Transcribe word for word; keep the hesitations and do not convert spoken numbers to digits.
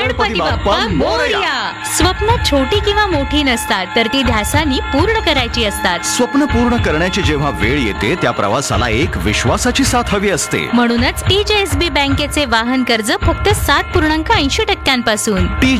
गणपती बाप्पा मोरया. स्वप्न छोटी किंवा मोठी नसतात, तर ती ध्यासानी पूर्ण करायची असतात. स्वप्न पूर्ण करण्याची जेव्हा वेळ येते त्या प्रवासाला एक विश्वासाची साथ हवी असते. म्हणूनच टी जे एस बी बँकेचे वाहन कर्ज फक्त सात पूर्णांक ऐंशी टक्क्यांपासून. टी